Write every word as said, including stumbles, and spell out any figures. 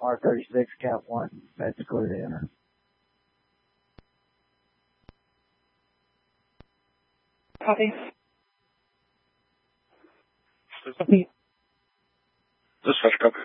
R thirty-six, Cap one. That's clear to enter. Copy. Dispatch, copy.